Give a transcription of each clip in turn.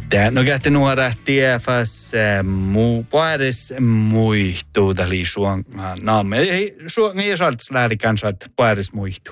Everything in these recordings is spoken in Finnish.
No kähti nuoret tiefas puedes muihtuu täli suonga. No me ei suonga ei salts lähdi kansat puedes muihtuu.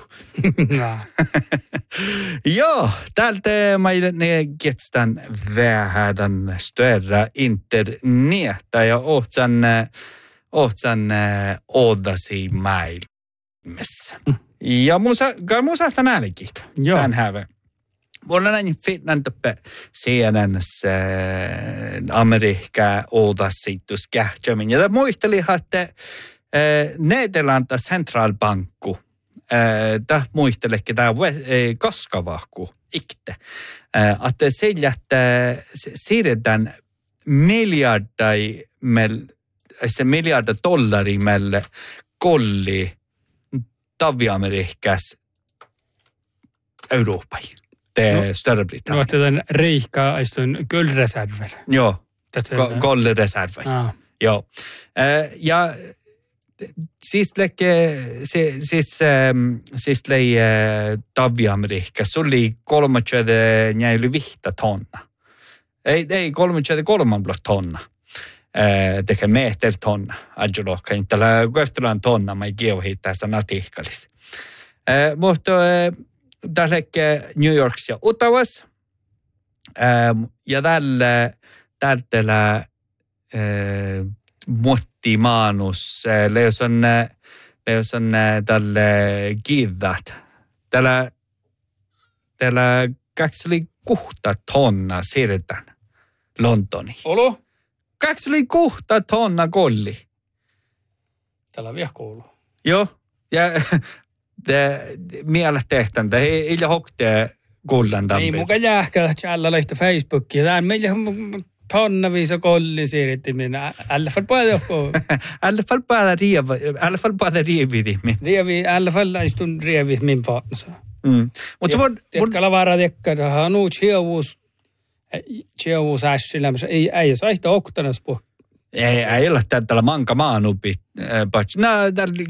Joo, täältä meille ne getstan vähädan större interneta ja ohtsan odasi maailmassa. Ja mun saattaa nälkitä. Tän häve. Mulla näin fitnantappe CNN:ssä Amerikka odasittus kähtsämin. Ja muisteli, että Nederlanda centralbankku. Tämä muistelekin tämä koskavahku ikte. Että sillä, että siirretään miljarda dollari meille kolli Tavi-Amerikkas Euroopan. Det större Britannia. No, den rika istun guldreserver. Joo, guldreserver. Joo. Ja siis Tavi-Amerikkas oli 35 tonna. Ei 33 tonna. Tekee meter tonna. Adjolokka, inte tällä koeftelan tonna, mä ei geohittää sitä artikkelista. Mutta tässä New Yorkissa ja Ottawas. Ja tällä muottimaanus, leos on tälle kiidat. Tällä 26 tonna siirretään Lontoniin. Olo? 26 tonna kolli. Tällä vielä kuuluu. Joo, ja mielet tehtän, että ei hokte kullan tampi. Ei muka jäähkä tjällä lehti Facebookia. Tämä on meillä tonna viisa kolli siirretti minä. Alla fall bara joku. Alla fall bara rievidi min. Alla fall istun rievi min partner. Mutta tiedätkö lavara tiedätkö, hän on chiavuus ässillä, mutta ei se aihta oktanas puhua. Ei ole tällä manka maanupi. Nää tällä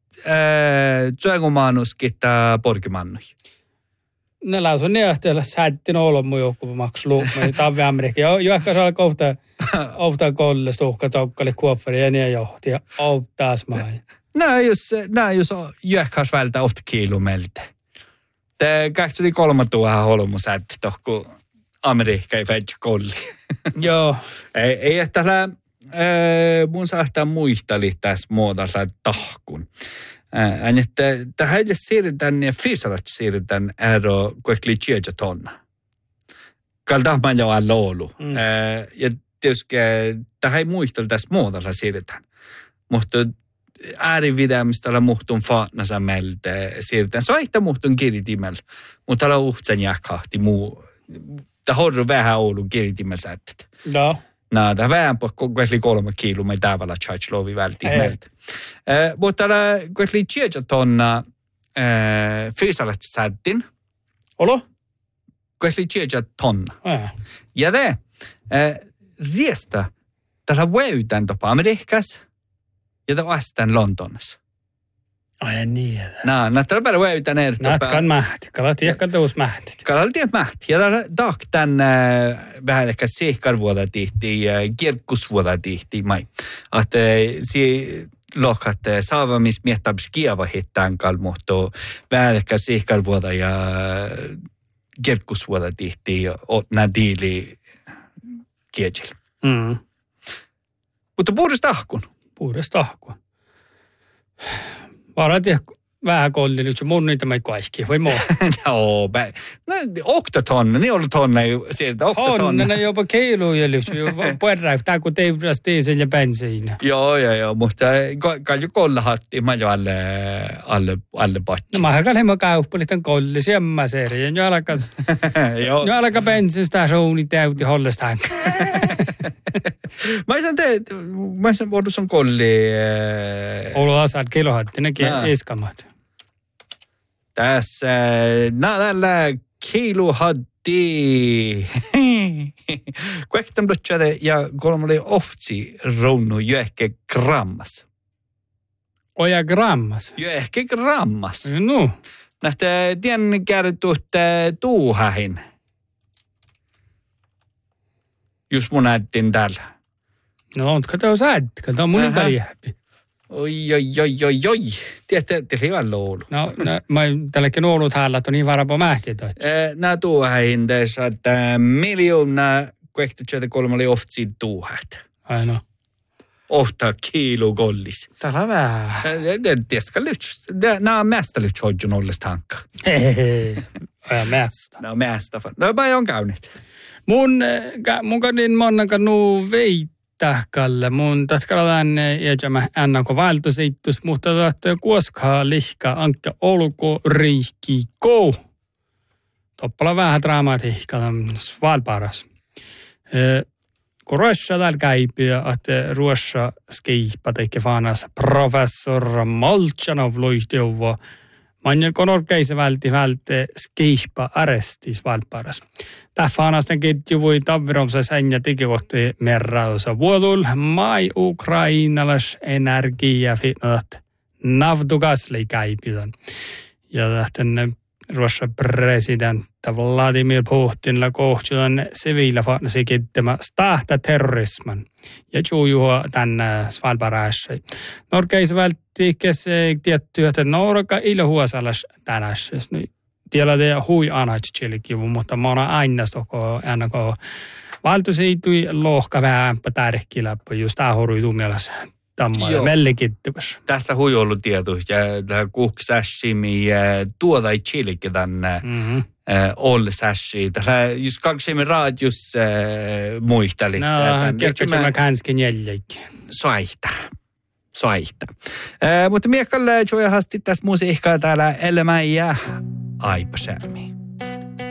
tsuegumaanus kittää porkimannui. Ne lausun ne ehtiöllä sättin olemme joku maksu. Tavi Amerikka. Jo ehkä saa kohta kollesta uhka tokkalle kuoppari ja niin johti. Ja taas main. Nää jos jöhkas vältä ofta kilomeltä. Te 23 000 holmu sätti tohku Amerikka ei väitsä kolli. Joo. Ei tällä mun saattaa muistali tässä muodossa tahkun. Että tähän ei siirrytään ja fyysisesti siirrytään ero kuitenkin liian tonna. Kaltaan mä jo alla ollut. Ja tietysti tähän ei muistella tässä muodossa siirrytään. Mutta äärividämistä muhtun faatnasa meiltä siirrytään. Se on ehkä muhtun kirjitimellä. Mutta täällä on uhtsen jakahti muu. Tämä on vähän ollut kirjitimellä sättet. Joo. No, tämä vähän på kuitenkin 3 kilo med tavalla chargelovi välttämättä. Mutta täällä kuitenkin 10 tonna fyysisesti sättin. Olo? Kuitenkin 10 tonna. Ja det resta täällä väytän topa Amerikassa ja tämä vastaan Lontonassa. Ai niin. No, täällä bara väytän eri topa. Natkan mähti, kalat jäkkä tuus mähti. Kalat jäkkä mähti. Ja täällä tämän vähän ehkä seikkarvuoda tihti ja kirkkusvuoda tihti. Että se lokat saavamis miettabs kieva hittään kalmuhto vähän ehkä seikkarvuoda ja kirkkusvuoda tihti ja otna diili kiejil. Mutta puhdasta ahkun. Varat vähän kolli, nyt mun niitä mä kaikki, vai muu? Joo, oktotonna, niin ollut tonna sieltä, oktotonna. Tonna, jopa kiiluja lyhtsy, puhutaan kun teivras diesel ja bensiini. Joo, mutta kalju kollahatti, mä jo alle patti. No mä hakan hemmo kauppalitan kolli, siemmä seeri, ja jo alkaa bensinstä suuni täytti hollestaan. Mä sen vuodus on kolli. Olo asad kilohatti, nekin iskamat. Tässä tällä kilohatti. Kuektam dotsade ja kolmalle oftsi rounu jo ehkä grammas. Oja grammas? Jo ehkä grammas. No. Nähtä tien kertut tuuhahin. Just mun näyttiin täällä. No onko tämä säädkä? Tämä on mun liehäpi. Oi. Tiedätte hyvän luulu. No mä tälläkin luulut häällä, että on niin varapa mähtiä. Nää tuohäin tässä, että miljoona 23 oli oftsid tuohät. Ai no. Ofta kilo gollis. Täällä on vähän. Det ska lyfts. Nää mästä lyfts hodjun olles tankka. Mästä. No mästä. No mä oon käynyt. Mun kadin monnakaan nuu veittähkälle. Mun tatkalaan jäjämä ennako valtosittus, mutta kuoskaa lihka anka olko riikki kou. Toppala vähän dramatiikkaa Svalbaras. Kun Ruossa täällä käypiä, että Ruossa skiippa teikä vanas professor Molchanov luihtiuva. Manjel konorkeise välti skiippa aresti Svalbaras. Tämä faanasten ketju voi taviromsa sänjä tikikohti merrausa vuodul mai ukrainalas energia finnat navtugasli käypitän. Ja lähten Ruossa presidentti Vladimir Putinilla kohtuudan siviilifaanasi kittämä stahta terrorisman ja juujua tänne Svalbarassa. Norkeis välttiikäs tiettyä, että Norka ilhuasalas tänässä. Tiedä teidän hui anhatsiilikivu, mutta mä oon aina stoko ennako valtuusiitui lohka vähän tärkkiläppä, just tää horui tumialas. Tämä on vellikittyvässä. Tästä hui ollut tieto, ja kuhkisässimi tuoda ei chilike tänne ollesässi. Tällä just kaksimme raadius muistelit. No, kertoo mä känskin jäljekin. Soihta. Mutta miekkalle joja hasti tässä musiikkaa täällä elämä ja aipasämi.